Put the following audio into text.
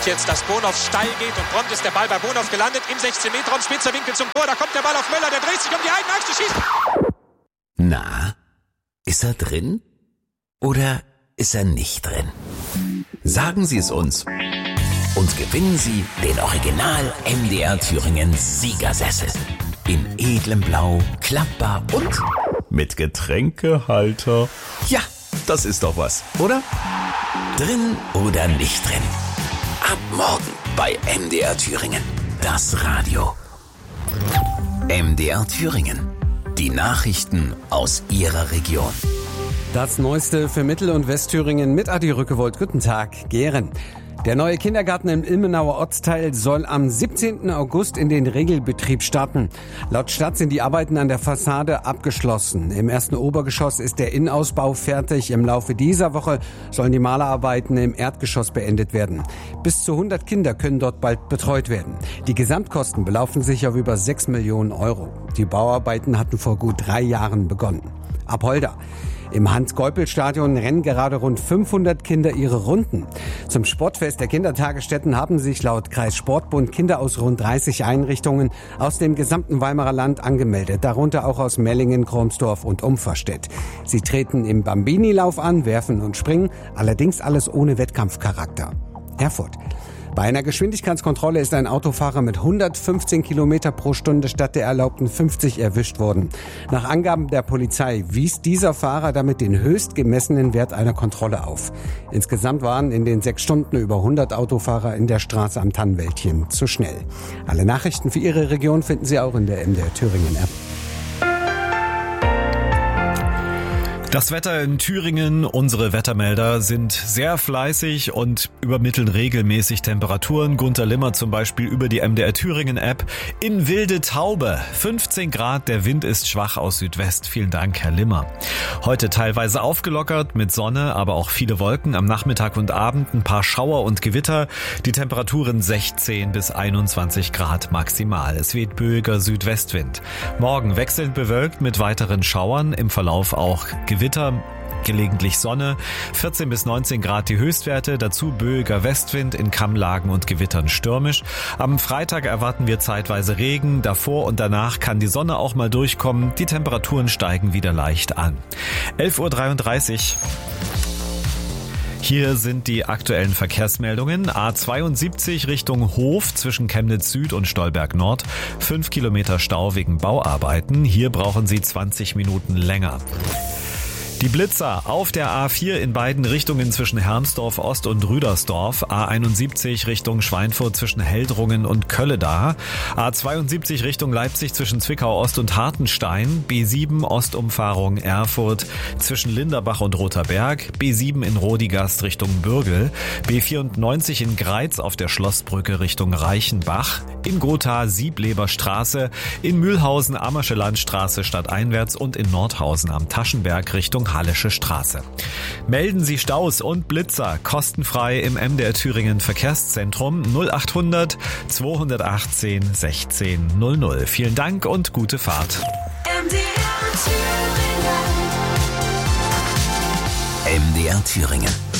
jetzt, dass Bonhoff steil geht und prompt ist der Ball bei Bonhoff gelandet im 16-Meter-Raum, spitzer Winkel zum Tor, da kommt der Ball auf Möller, der dreht sich um die eigene Achse, schießt. Na, ist er drin oder ist er nicht drin? Sagen Sie es uns und gewinnen Sie den Original MDR Thüringen Siegersessel. In edlem Blau, klappbar und mit Getränkehalter. Ja, das ist doch was, oder? Drin oder nicht drin? Ab morgen bei MDR Thüringen. Das Radio. MDR Thüringen. Die Nachrichten aus Ihrer Region. Das Neueste für Mittel- und Westthüringen mit Adi Rückewold. Guten Tag, Gehren. Der neue Kindergarten im Ilmenauer Ortsteil soll am 17. August in den Regelbetrieb starten. Laut Stadt sind die Arbeiten an der Fassade abgeschlossen. Im ersten Obergeschoss ist der Innenausbau fertig. Im Laufe dieser Woche sollen die Malerarbeiten im Erdgeschoss beendet werden. Bis zu 100 Kinder können dort bald betreut werden. Die Gesamtkosten belaufen sich auf über 6 Millionen Euro. Die Bauarbeiten hatten vor gut 3 Jahren begonnen. Apolda. Im Hans-Geupel-Stadion rennen gerade rund 500 Kinder ihre Runden. Zum Sportfest der Kindertagesstätten haben sich laut Kreissportbund Kinder aus rund 30 Einrichtungen aus dem gesamten Weimarer Land angemeldet, darunter auch aus Mellingen, Kromsdorf und Umferstedt. Sie treten im Bambini-Lauf an, werfen und springen, allerdings alles ohne Wettkampfcharakter. Erfurt. Bei einer Geschwindigkeitskontrolle ist ein Autofahrer mit 115 Kilometer pro Stunde statt der erlaubten 50 erwischt worden. Nach Angaben der Polizei wies dieser Fahrer damit den höchst gemessenen Wert einer Kontrolle auf. Insgesamt waren in den 6 Stunden über 100 Autofahrer in der Straße am Tannenwäldchen zu schnell. Alle Nachrichten für Ihre Region finden Sie auch in der MDR Thüringen App. Das Wetter in Thüringen, unsere Wettermelder sind sehr fleißig und übermitteln regelmäßig Temperaturen. Gunter Limmer zum Beispiel über die MDR Thüringen App. In Wilde Taube, 15 Grad, der Wind ist schwach aus Südwest. Vielen Dank, Herr Limmer. Heute teilweise aufgelockert mit Sonne, aber auch viele Wolken. Am Nachmittag und Abend ein paar Schauer und Gewitter. Die Temperaturen 16 bis 21 Grad maximal. Es weht böiger Südwestwind. Morgen wechselnd bewölkt mit weiteren Schauern, im Verlauf auch Gewitter, gelegentlich Sonne, 14 bis 19 Grad die Höchstwerte, dazu böiger Westwind, in Kammlagen und Gewittern stürmisch. Am Freitag erwarten wir zeitweise Regen, davor und danach kann die Sonne auch mal durchkommen, die Temperaturen steigen wieder leicht an. 11.33 Uhr. Hier sind die aktuellen Verkehrsmeldungen. A72 Richtung Hof zwischen Chemnitz Süd und Stolberg Nord. 5 Kilometer Stau wegen Bauarbeiten. Hier brauchen Sie 20 Minuten länger. Die Blitzer auf der A4 in beiden Richtungen zwischen Hermsdorf Ost und Rüdersdorf, A71 Richtung Schweinfurt zwischen Heldrungen und Kölledar, A72 Richtung Leipzig zwischen Zwickau Ost und Hartenstein, B7 Ostumfahrung Erfurt zwischen Linderbach und Rotherberg, B7 in Rodigast Richtung Bürgel, B94 in Greiz auf der Schlossbrücke Richtung Reichenbach, in Gotha Siebleber Straße, in Mühlhausen Ammersche Landstraße stadteinwärts und in Nordhausen am Taschenberg Richtung Hallische Straße. Melden Sie Staus und Blitzer kostenfrei im MDR Thüringen Verkehrszentrum 0800 218 16 00. Vielen Dank und gute Fahrt. MDR Thüringen.